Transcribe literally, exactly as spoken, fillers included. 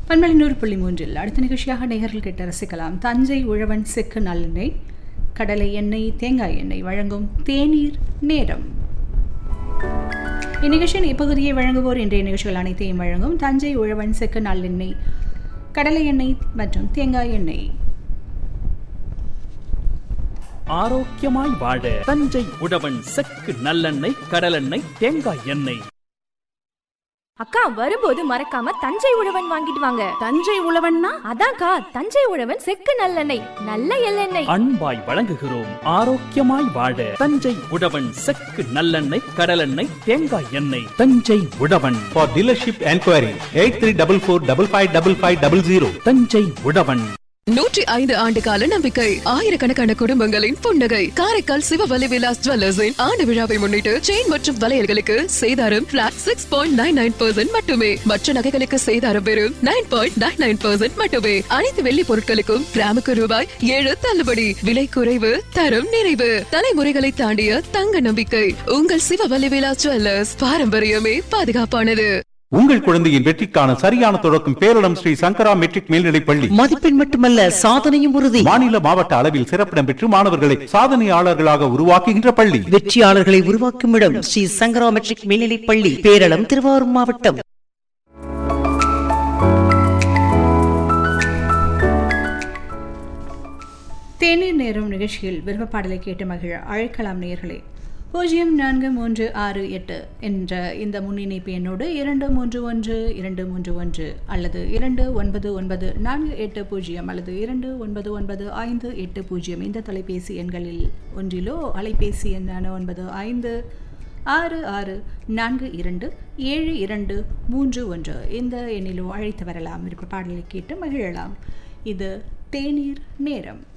பண்பலை நூறு புள்ளி மூன்றில் அடுத்த நிகழ்ச்சியாக நேயர்கள் கேட்டு ரசிக்கலாம். தஞ்சை உழவன் செக்கு நல்லெண்ணெய், கடலை எண்ணெய், தேங்காய் எண்ணெய் வழங்கும் தேநீர் நேரம். இந்நிகழ்ச்சியின் இப்பகுதியை வழங்குவோர் இன்றைய நிகழ்ச்சிகள் அனைத்தையும் வழங்கும் தஞ்சை உழவன் செக்கு நல்லெண்ணெய், கடலை எண்ணெய் மற்றும் தேங்காய் எண்ணெய். ஆரோக்கியமாய் வாழ தஞ்சை உழவன் செக்கு நல்லெண்ணெய், கடலெண்ணெய், தேங்காய் எண்ணெய். அக்கா வரும்போது மறக்காம தஞ்சை உழவன் வாங்கிட்டு வாங்க. தஞ்சை உழவன்னா அதான்க்கா தஞ்சை உழவன் செக்கு நல்லெண்ணெய், நல்ல எள்ளெண்ணெய். அன்பாய் வழங்குகிறோம். ஆரோக்கியமாய் வாழ தஞ்சை உழவன் செக்கு நல்லெண்ணெய், கடலெண்ணெய், தேங்காய் எண்ணெய். தஞ்சை உழவன். For dealership enquiry eight three four four five five five five zero zero. Thanjai உழவன். நூற்றி ஐந்து ஆண்டு கால நம்பிக்கை, ஆயிரக்கணக்கான குடும்பங்களின் புன்னகை. காரைக்கால் சிவவலி விலாஸ் ஜுவல்லர்ஸின் ஆண்டு விழாவை முன்னிட்டு செயின் மற்றும் வளையல்களுக்கு சேதாரம் plot six point nine nine percent மட்டுமே. மற்ற நகைகளுக்கு சேதாரம் வெறும் nine point nine nine percent மட்டுமே. அனைத்து வெள்ளி பொருட்களுக்கும் கிராமுக்கு ரூபாய் ஏழு தள்ளுபடி. விலை குறைவு, தரம் நிறைவு. தலைமுறைகளை தாண்டிய தங்க நம்பிக்கை. உங்கள் சிவவலி விலாஸ் ஜுவல்லர்ஸ். பாரம்பரியமே பாதுகாப்பானது. உங்கள் குழந்தையின் வெற்றிக்கான சரியான தொடக்கம் பேரிடம் ஸ்ரீ சங்கரா மெட்ரிக் மேல்நிலைப் பள்ளி. மதிப்பெண் மட்டுமல்ல, சாதனையும் உறுதி. மாநில மாவட்ட அளவில் சிறப்பிடம் பெற்று மாணவர்களை சாதனையாளர்களாக உருவாக்குகின்ற பள்ளி. வெற்றியாளர்களை உருவாக்கும் இடம் ஸ்ரீ சங்கரா மெட்ரிக் மேல்நிலைப் பள்ளி, பேரளம், திருவாரூர் மாவட்டம். தேநீர் நேரம் நிகழ்ச்சியில் விருப்ப பாடலை கேட்டு மகிழ அழைக்கலாம் நேயர்களே. பூஜ்ஜியம் நான்கு மூன்று ஆறு எட்டு என்ற இந்த முன்னிணைப்பு எண்ணோடு இரண்டு மூன்று ஒன்று இரண்டு மூன்று ஒன்று அல்லது இரண்டு ஒன்பது ஒன்பது நான்கு எட்டு பூஜ்ஜியம் அல்லது இரண்டு ஒன்பது ஒன்பது ஐந்து எட்டு பூஜ்ஜியம் இந்த தொலைபேசி எண்களில் ஒன்றிலோ அலைபேசி எண்ணான ஒன்பது ஐந்து ஆறு ஆறு நான்கு இரண்டு ஏழு இரண்டு மூன்று ஒன்று இந்த எண்ணிலோ அழைத்து வரலாம். விருப்ப பாடலை கேட்டு மகிழலாம். இது தேநீர் நேரம்.